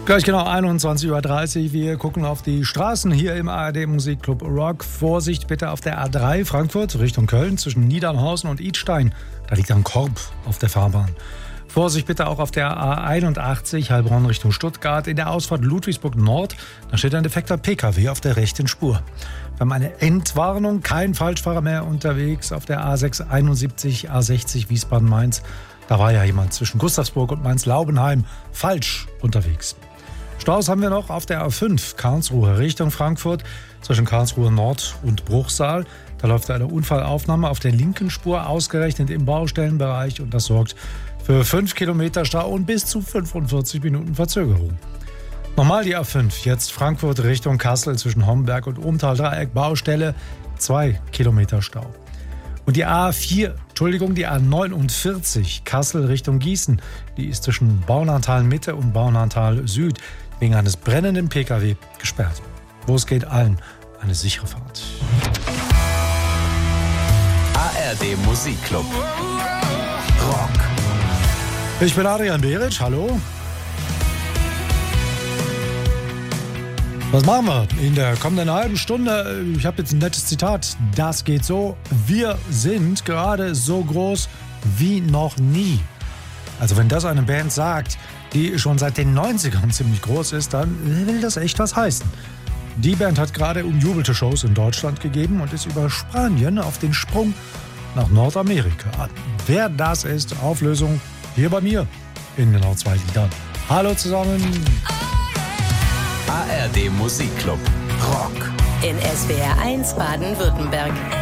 Gleich genau 21:30 Uhr. Wir gucken auf die Straßen hier im ARD Musikclub Rock. Vorsicht bitte auf der A3 Frankfurt Richtung Köln zwischen Niedernhausen und Idstein. Da liegt ein Korb auf der Fahrbahn. Vorsicht bitte auch auf der A81 Heilbronn Richtung Stuttgart. In der Ausfahrt Ludwigsburg Nord, da steht ein defekter PKW auf der rechten Spur. Wir haben eine Endwarnung, kein Falschfahrer mehr unterwegs auf der A671 A60 Wiesbaden-Mainz. Da war ja jemand zwischen Gustavsburg und Mainz-Laubenheim falsch unterwegs. Staus haben wir noch auf der A5 Karlsruhe Richtung Frankfurt zwischen Karlsruhe Nord und Bruchsal. Da läuft eine Unfallaufnahme auf der linken Spur ausgerechnet im Baustellenbereich und das sorgt für 5 Kilometer Stau und bis zu 45 Minuten Verzögerung. Nochmal die A5, jetzt Frankfurt Richtung Kassel zwischen Homberg und Umtal-Dreieck Baustelle, 2 Kilometer Stau. Und die die A49 Kassel Richtung Gießen, die ist zwischen Baunatal Mitte und Baunatal Süd wegen eines brennenden PKW gesperrt. Wo es geht, allen eine sichere Fahrt. ARD Musikclub Rock. Ich bin Adrian Beric, hallo. Was machen wir in der kommenden halben Stunde? Ich habe jetzt ein nettes Zitat. Das geht so: Wir sind gerade so groß wie noch nie. Also wenn das eine Band sagt, die schon seit den 90ern ziemlich groß ist, dann will das echt was heißen. Die Band hat gerade umjubelte Shows in Deutschland gegeben und ist über Spanien auf den Sprung nach Nordamerika. Wer das ist, Auflösung hier bei mir in genau 2 Liedern. Hallo zusammen. ARD Musikclub Rock. In SWR 1 Baden-Württemberg.